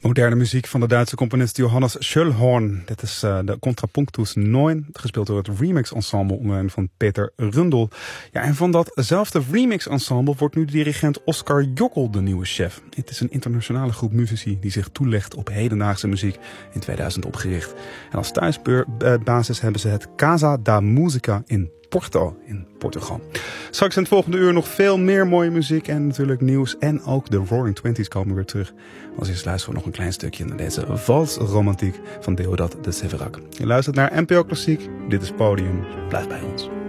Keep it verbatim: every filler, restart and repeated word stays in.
Moderne muziek van de Duitse componist Johannes Schöllhorn. Dit is uh, de Contrapunctus negen, gespeeld door het remix-ensemble onder leiding van Peter Rundel. Ja, en van datzelfde remix-ensemble wordt nu de dirigent Oscar Jokl de nieuwe chef. Het is een internationale groep muzici die zich toelegt op hedendaagse muziek, in tweeduizend opgericht. En als thuisbasis hebben ze het Casa da Música in Porto in Portugal. Straks in het volgende uur nog veel meer mooie muziek en natuurlijk nieuws. En ook de Roaring Twenties komen weer terug. Als eerst luisteren we nog een klein stukje naar deze vals romantiek van Deodat de Séverac. Je luistert naar N P O Klassiek. Dit is Podium. Blijf bij ons.